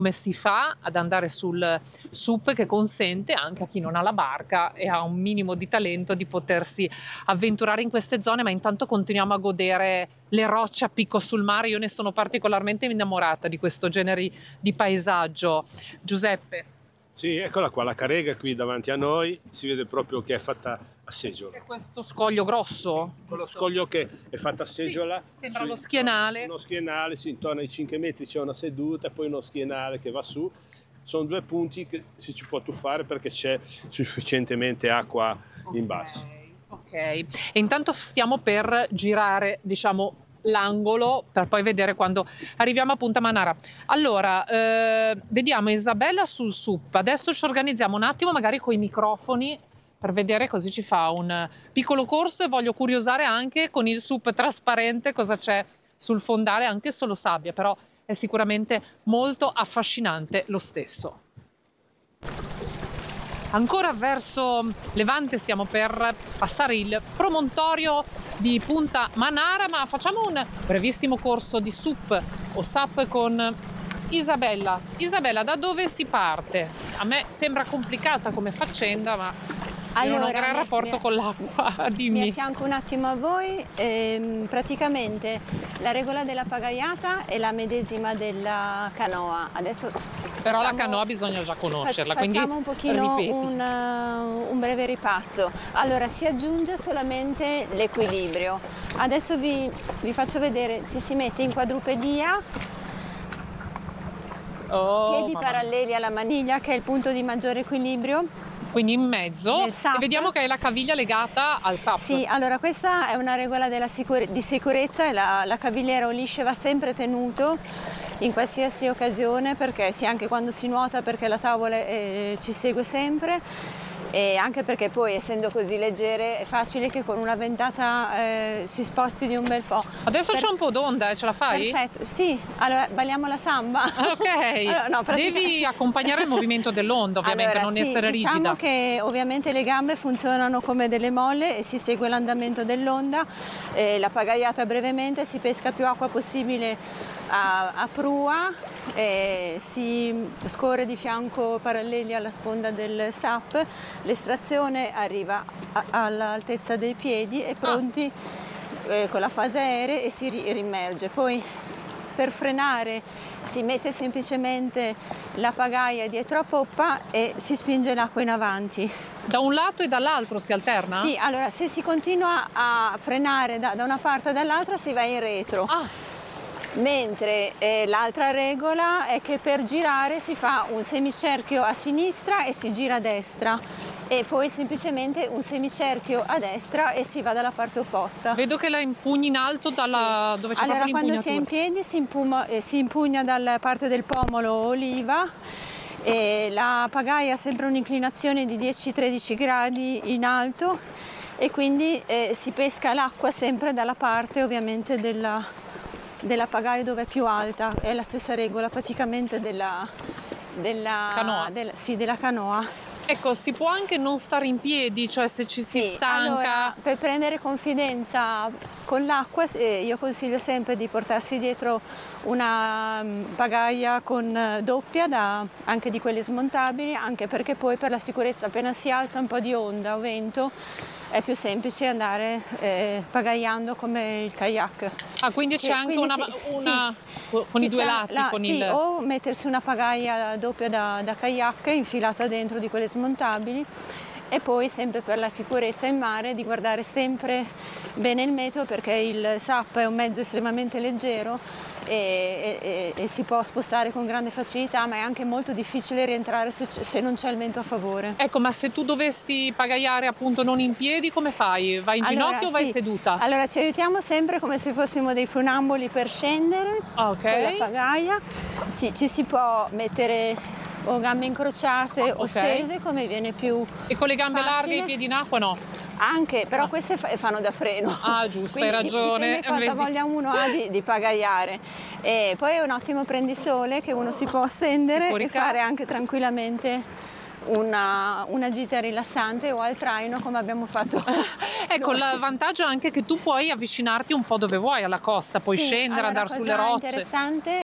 come si fa ad andare sul SUP, che consente anche a chi non ha la barca e ha un minimo di talento di potersi avventurare in queste zone, ma intanto continuiamo a godere le rocce a picco sul mare. Io ne sono particolarmente innamorata di questo genere di paesaggio. Giuseppe. Sì, eccola qua, la carrega qui davanti a noi, si vede proprio che è fatta a seggiola. È questo scoglio grosso? Quello scoglio che è fatta a seggiola. Sì, sembra lo schienale. Uno schienale, sì, intorno ai 5 metri c'è una seduta, poi uno schienale che va su. Sono due punti che si ci può tuffare perché c'è sufficientemente acqua in basso. Ok, e intanto stiamo per girare, diciamo, l'angolo per poi vedere quando arriviamo a Punta Manara. Allora, vediamo Isabella sul SUP. Adesso ci organizziamo un attimo magari con i microfoni per vedere, così ci fa un piccolo corso, e voglio curiosare anche con il SUP trasparente cosa c'è sul fondale, anche solo sabbia, però è sicuramente molto affascinante lo stesso. Ancora verso Levante stiamo per passare il promontorio di Punta Manara, ma facciamo un brevissimo corso di SUP o SUP con Isabella. Isabella, da dove si parte? A me sembra complicata come faccenda, ma io non ho un gran rapporto con l'acqua, dimmi. Mi affianco un attimo a voi. Praticamente la regola della pagaiata è la medesima della canoa. Adesso però la canoa bisogna già conoscerla, quindi facciamo un pochino ripeti. un breve ripasso. Allora, si aggiunge solamente l'equilibrio. Adesso vi faccio vedere, ci si mette in quadrupedia, piedi paralleli alla maniglia, che è il punto di maggiore equilibrio. Quindi in mezzo, e vediamo che è la caviglia legata al SUP. Sì, allora questa è una regola di sicurezza, e la cavigliera o lisce va sempre tenuto in qualsiasi occasione, perché sì, anche quando si nuota, perché la tavola ci segue sempre, e anche perché poi, essendo così leggere, è facile che con una ventata si sposti di un bel po'. Adesso c'è un po' d'onda, ce la fai? Perfetto, sì, allora balliamo la samba. Ok, allora, no, devi accompagnare il movimento dell'onda, ovviamente, allora, non sì, essere rigida. Diciamo che ovviamente le gambe funzionano come delle molle e si segue l'andamento dell'onda. La pagaiata brevemente, si pesca più acqua possibile a prua, si scorre di fianco paralleli alla sponda del SUP, l'estrazione arriva all'altezza dei piedi e pronti con la fase aerea, e si rimerge. Poi per frenare si mette semplicemente la pagaia dietro a poppa e si spinge l'acqua in avanti. Da un lato e dall'altro si alterna? Sì, allora se si continua a frenare da una parte e dall'altra si va in retro. Mentre l'altra regola è che per girare si fa un semicerchio a sinistra e si gira a destra, e poi semplicemente un semicerchio a destra e si va dalla parte opposta. Vedo che la impugni in alto dalla dove c'è allora, proprio l'impugnatura. Quando si è in piedi si impugna dalla parte del pomolo oliva, e la pagaia ha sempre un'inclinazione di 10-13 gradi in alto, e quindi si pesca l'acqua sempre dalla parte, ovviamente, della pagaia dove è più alta. È la stessa regola praticamente della canoa. Della canoa. Ecco, si può anche non stare in piedi, cioè se ci si stanca. Allora, per prendere confidenza con l'acqua, io consiglio sempre di portarsi dietro una pagaia con doppia, anche di quelle smontabili, anche perché poi per la sicurezza, appena si alza un po' di onda o vento, è più semplice andare pagaiando come il kayak. Quindi c'è anche una con i due lati. O mettersi una pagaia doppia da kayak infilata dentro di quelle smontabili, e poi sempre per la sicurezza in mare di guardare sempre bene il meteo, perché il SUP è un mezzo estremamente leggero e si può spostare con grande facilità, ma è anche molto difficile rientrare se non c'è il vento a favore. Ecco, ma se tu dovessi pagaiare appunto non in piedi, come fai? Vai in ginocchio o vai seduta? Allora ci aiutiamo sempre come se fossimo dei funamboli per scendere con la pagaia. Sì, ci si può mettere o gambe incrociate o stese, come viene più E con le gambe facile. larghe e i piedi in acqua no? Anche, però queste fanno da freno. Giusto, Quindi hai ragione. Dipende quanta voglia uno ha di pagaiare. E poi è un ottimo prendisole che uno si può stendere e fare anche tranquillamente una gita rilassante o al traino, come abbiamo fatto. Ecco, il vantaggio è anche che tu puoi avvicinarti un po' dove vuoi alla costa, puoi scendere, andare sulle rocce. Interessante